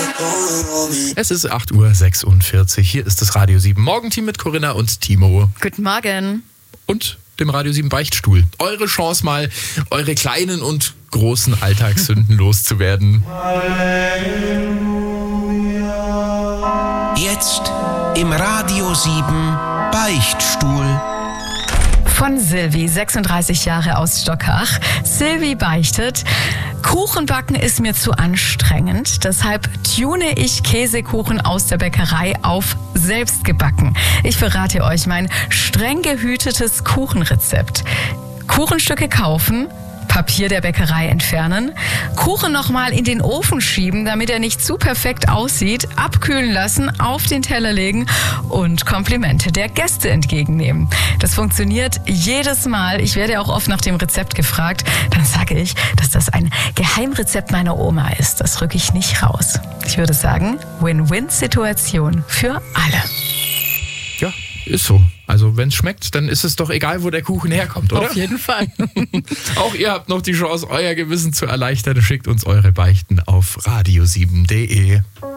Es ist 8:46 Uhr. Hier ist das Radio 7 Morgenteam mit Corinna und Timo. Guten Morgen. Und dem Radio 7 Beichtstuhl. Eure Chance mal, eure kleinen und großen Alltagssünden loszuwerden. Jetzt im Radio 7 Beichtstuhl. Von Silvi, 36 Jahre aus Stockach. Silvi beichtet: Kuchenbacken ist mir zu anstrengend, deshalb tune ich Käsekuchen aus der Bäckerei auf selbstgebacken. Ich verrate euch mein streng gehütetes Kuchenrezept. Kuchenstücke kaufen, Papier der Bäckerei entfernen, Kuchen nochmal in den Ofen schieben, damit er nicht zu perfekt aussieht, abkühlen lassen, auf den Teller legen und Komplimente der Gäste entgegennehmen. Das funktioniert jedes Mal. Ich werde auch oft nach dem Rezept gefragt. Dann sage ich, dass das ein Geheimrezept meiner Oma ist. Das rücke ich nicht raus. Ich würde sagen, Win-Win-Situation für alle. Ja, ist so. Also wenn es schmeckt, dann ist es doch egal, wo der Kuchen herkommt, oder? Auf jeden Fall. Auch ihr habt noch die Chance, euer Gewissen zu erleichtern. Schickt uns eure Beichten auf radio7.de.